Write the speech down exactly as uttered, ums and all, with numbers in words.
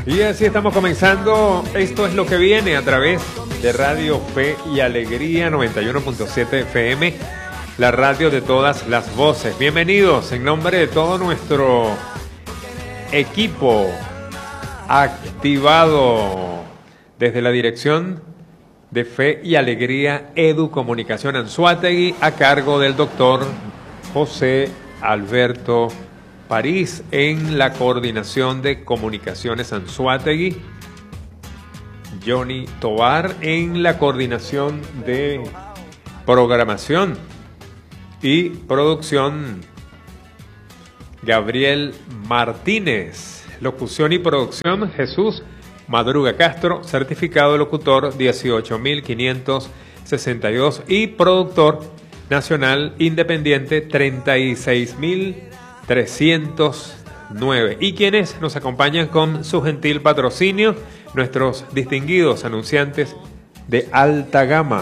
Y así estamos comenzando. Esto es lo que viene a través de Radio Fe y Alegría noventa y uno punto siete F M, la radio de todas las voces. Bienvenidos en nombre de todo nuestro equipo activado desde la dirección de Fe y Alegría Edu Comunicación Anzoátegui, a cargo del doctor José Alberto París en la coordinación de comunicaciones Anzoátegui, Johnny Tovar en la coordinación de programación y producción, Gabriel Martínez, locución y producción Jesús Madruga Castro, certificado de locutor dieciocho mil quinientos sesenta y dos y productor nacional independiente treinta y seis mil trescientos nueve. Y quienes nos acompañan con su gentil patrocinio, nuestros distinguidos anunciantes de alta gama.